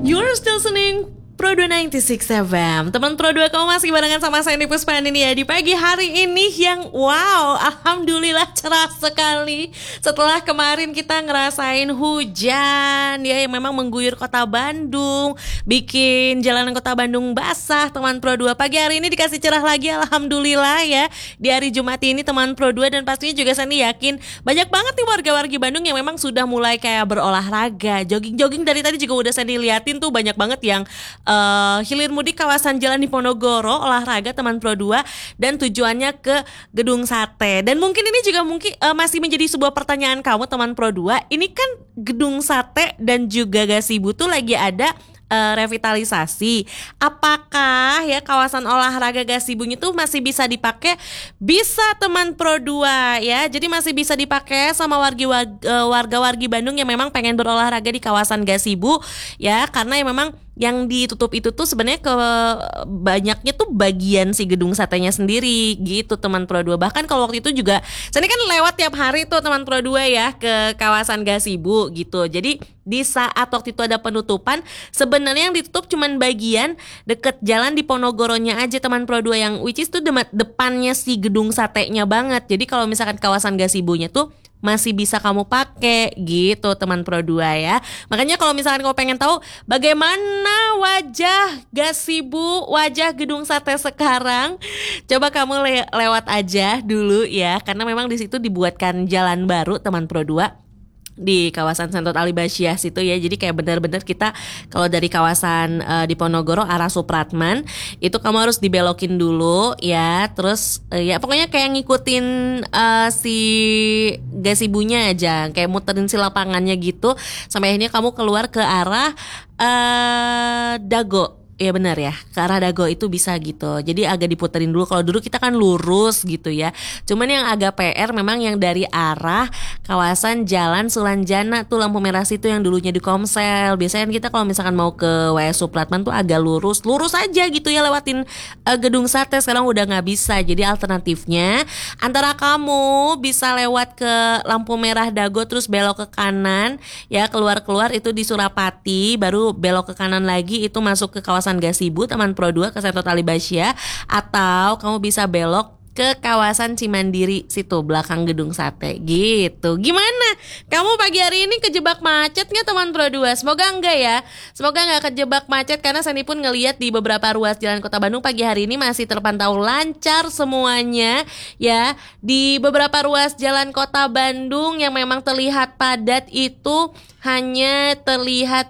You're still listening Pro 296 FM. Teman Pro 2, kamu masih barengan sama saya Puspa ini ya di pagi hari ini yang wow, alhamdulillah cerah sekali. Setelah kemarin kita ngerasain hujan ya yang memang mengguyur kota Bandung, bikin jalanan kota Bandung basah. Teman Pro 2, pagi hari ini dikasih cerah lagi alhamdulillah ya. Di hari Jumat ini teman Pro 2, dan pastinya juga saya yakin banyak banget nih warga-wargi Bandung yang memang sudah mulai kayak berolahraga, jogging-jogging. Dari tadi juga udah saya liatin tuh banyak banget yang hilir mudik kawasan Jalan Diponegoro, olahraga teman Pro 2, dan tujuannya ke Gedung Sate. Dan mungkin ini juga masih menjadi sebuah pertanyaan kamu teman Pro 2. Ini kan Gedung Sate dan juga Gasibu tuh lagi ada revitalisasi. Apakah ya kawasan olahraga Gasibunya tuh masih bisa dipakai? Bisa teman Pro 2 ya. Jadi masih bisa dipakai sama warga-wargi Bandung yang memang pengen berolahraga di kawasan Gasibu ya, karena yang memang yang ditutup itu tuh sebenarnya banyaknya tuh bagian si gedung satenya sendiri gitu teman Pro 2. Bahkan kalau waktu itu juga saya kan lewat tiap hari tuh teman Pro 2 ya ke kawasan Gasibu gitu. Jadi di saat waktu itu ada penutupan, sebenarnya yang ditutup cuman bagian deket Jalan Diponegoronya aja teman Pro 2, yang which is tuh depannya si gedung satenya banget. Jadi kalau misalkan kawasan Gasibunya tuh masih bisa kamu pakai gitu teman Pro 2 ya. Makanya kalau misalkan kamu pengen tahu bagaimana wajah Gasibu, wajah Gedung Sate sekarang, coba kamu lewat aja dulu ya, karena memang di situ dibuatkan jalan baru teman Pro 2 di kawasan Sentot Alibasyah situ ya. Jadi kayak benar-benar kita kalau dari kawasan Diponegoro arah Supratman itu kamu harus dibelokin dulu ya. Terus ya pokoknya kayak ngikutin si Gasibunya aja, kayak muterin si lapangannya gitu sampai akhirnya kamu keluar ke arah Dago. Ya benar ya, ke arah Dago itu bisa gitu. Jadi agak diputerin dulu. Kalau dulu kita kan lurus gitu ya. Cuman yang agak PR memang yang dari arah kawasan Jalan Sulanjana tuh, lampu merah situ yang dulunya di Komsel. Biasanya kita kalau misalkan mau ke WS Supratman tuh agak lurus aja gitu ya, lewatin Gedung Sate. Sekarang udah nggak bisa. Jadi alternatifnya antara kamu bisa lewat ke lampu merah Dago terus belok ke kanan ya, keluar itu di Surapati, baru belok ke kanan lagi itu masuk ke kawasan Gasibu teman Pro 2 ke Sentot Alibasyah, atau kamu bisa belok ke kawasan Cimandiri situ belakang Gedung Sate gitu. Gimana? Kamu pagi hari ini kejebak macet nggak teman Pro 2? Semoga enggak ya. Semoga nggak kejebak macet, karena saya pun ngelihat di beberapa ruas jalan Kota Bandung pagi hari ini masih terpantau lancar semuanya ya. Di beberapa ruas jalan Kota Bandung yang memang terlihat padat itu hanya terlihat